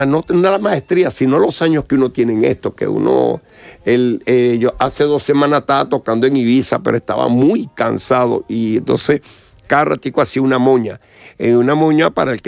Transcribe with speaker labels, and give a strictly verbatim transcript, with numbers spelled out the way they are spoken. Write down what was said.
Speaker 1: no tener la maestría, sino los años que uno tiene en esto, que uno, el, eh, yo hace dos semanas estaba tocando en Ibiza, pero estaba muy cansado y entonces cada ratico hacía una moña, eh, una moña para el que